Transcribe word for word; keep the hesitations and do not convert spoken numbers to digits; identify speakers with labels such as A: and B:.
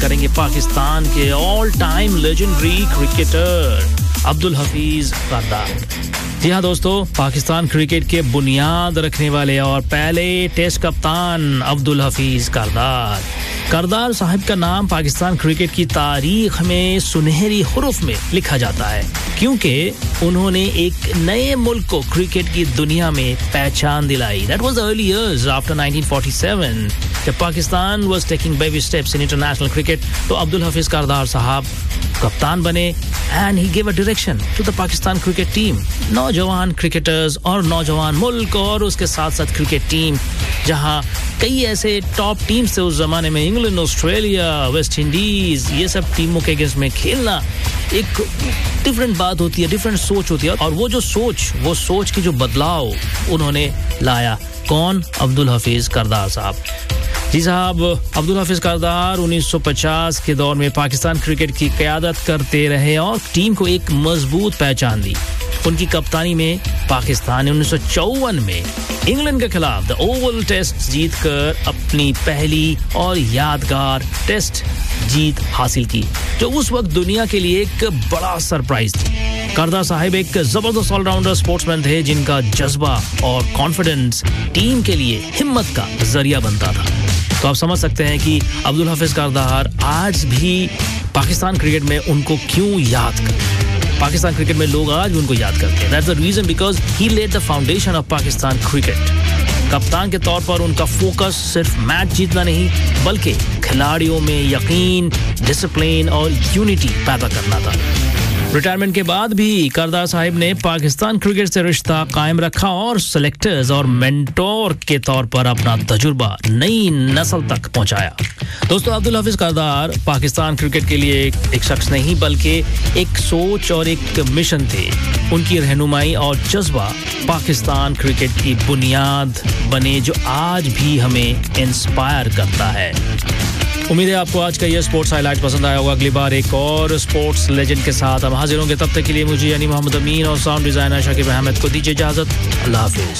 A: करेंगे पाकिस्तान के all time legendary cricketer Abdul Hafeez करदार। जी हाँ दोस्तों, पाकिस्तान क्रिकेट के बुनियाद रखने वाले और पहले टेस्ट कप्तान अब्दुल हफीज करदार। करदार साहब का नाम पाकिस्तान क्रिकेट की तारीख में सुनहरी हुरूफ में लिखा जाता है क्योंकि उन्होंने एक नए मुल्क को क्रिकेट की दुनिया में पहचान दिलाई। That was the early years after nineteen forty-seven. जब Pakistan was taking baby steps in international cricket, तो अब्दुल हफीज करदार साहब कप्तान बने and he gave a direction to the Pakistan cricket team. नौजवान क्रिकेटर्स और नौजवान मुल्क और उसके साथ साथ क्रिकेट टीम, जहां कई ऐसे टॉप टीम्स थे उस जमाने में, इंग्लैंड, ऑस्ट्रेलिया, वेस्ट इंडीज, ये सब टीमों के अगेंस्ट में खेलना एक डिफरेंट बात होती है, डिफरेंट सोच होती है। और वो जो सोच, वो सोच की जो बदलाव उन्होंने लाया, कौन? अब्दुल हफीज करदार साहब। जी साहब, अब्दुल हफीज करदार उन्नीस सौ पचास के दौर में पाकिस्तान क्रिकेट की क़यादत करते रहे और टीम को एक मजबूत पहचान दी। उनकी कप्तानी में पाकिस्तान ने उन्नीस सौ चौवन में इंग्लैंड के खिलाफ द ओवल टेस्ट जीतकर अपनी पहली और यादगार टेस्ट जीत हासिल की, जो उस वक्त दुनिया के लिए एक बड़ा सरप्राइज थी। करदार साहिब एक जबरदस्त ऑलराउंडर स्पोर्ट्समैन थे जिनका जज्बा और कॉन्फिडेंस टीम के लिए हिम्मत का जरिया बनता था। तो आप समझ सकते हैं कि अब्दुल हफीज करदार आज भी पाकिस्तान क्रिकेट में उनको क्यों याद करते हैं। पाकिस्तान क्रिकेट में लोग आज भी उनको याद करते हैं। That's the reason because he laid the foundation of Pakistan cricket. कप्तान के तौर पर उनका फोकस सिर्फ मैच जीतना नहीं, बल्कि खिलाड़ियों में यकीन, डिसिप्लिन और यूनिटी पैदा करना था। रिटायरमेंट के बाद भी करदार साहिब ने पाकिस्तान क्रिकेट से रिश्ता कायम रखा और सेलेक्टर्स और मेंटोर के तौर पर अपना तजुर्बा नई नस्ल तक पहुंचाया। दोस्तों, अब्दुल हफीज करदार पाकिस्तान क्रिकेट के लिए एक, एक शख्स नहीं बल्कि एक सोच और एक मिशन थे। उनकी रहनुमाई और जज्बा पाकिस्तान क्रिकेट की बुनियाद बने, जो आज भी हमें इंस्पायर करता है। उम्मीद है आपको आज का ये स्पोर्ट्स हाईलाइट पसंद आया होगा। अगली बार एक और स्पोर्ट्स लेजेंड के साथ हम हाजिर होंगे। तब तक के लिए मुझे यानी मोहम्मद अमीन और साउंड डिजाइनर शाकिब अहमद को दीजिए इजाजत। अल्लाह हाफिज।